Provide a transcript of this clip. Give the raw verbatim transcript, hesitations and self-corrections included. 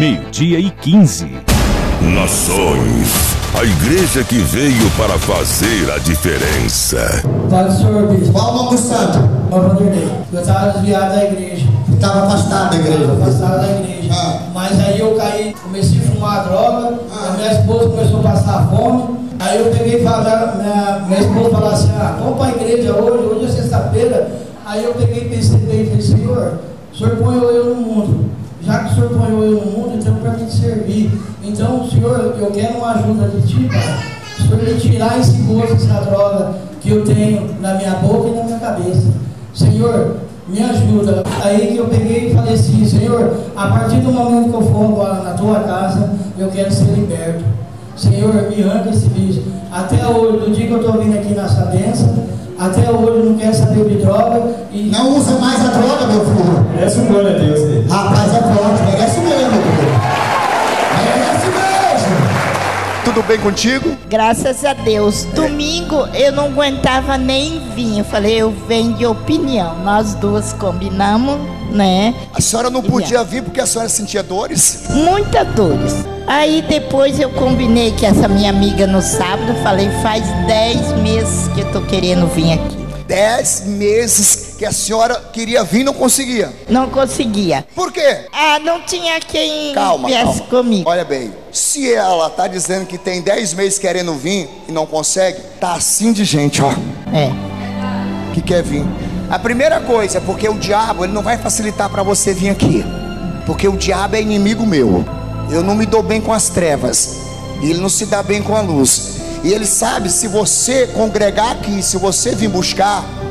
meio-dia e quinze. Nações, a igreja que veio para fazer a diferença. Paz do Senhor, bispo. Qual o nome do santo? Eu Vanderlei. Eu estava desviado da igreja. Estava afastado da igreja. Estava afastado da igreja. Ah. Mas aí eu caí, comecei a fumar droga. Ah. A minha esposa começou a passar fome. Aí eu peguei e falei, minha, minha esposa falou assim: ah, vamos para a igreja hoje, hoje é sexta-feira. Aí eu peguei e pensei bem e falei: Senhor, o Senhor põe eu no mundo. Já que o Senhor põe eu no mundo, então para me servir. Então, Senhor, eu quero uma ajuda de Ti, Pai. O Senhor me tirar esse gosto, essa droga que eu tenho na minha boca e na minha cabeça. Senhor, me ajuda. Aí que eu peguei e falei assim: Senhor, a partir do momento que eu for agora na Tua casa, eu quero ser liberto. Senhor, me arranca esse vício. Até hoje, do dia que eu estou vindo aqui nessa bênção, até hoje eu não quero saber de droga. E não usa mais a droga, meu filho. Merece um glória a Deus aí. Rapaz, é forte, merece mesmo, meu filho. Merece mesmo. Tudo bem contigo? Graças a Deus. Domingo eu não aguentava nem vir. Eu falei, eu venho de opinião. Nós duas combinamos, né? A senhora não podia vir porque a senhora sentia dores? Muitas dores. Aí depois eu combinei com essa minha amiga no sábado. Falei, faz dez meses que eu tô querendo vir aqui. Dez meses que a senhora queria vir e não conseguia? Não conseguia. Por quê? Ah, não tinha quem calma, viesse calma. comigo. Olha bem, se ela tá dizendo que tem dez meses querendo vir e não consegue, tá assim de gente, ó. É. Que quer vir. A primeira coisa é porque o diabo, ele não vai facilitar para você vir aqui. Porque o diabo é inimigo meu. Eu não me dou bem com as trevas. E ele não se dá bem com a luz. E ele sabe, se você congregar aqui, se você vir buscar,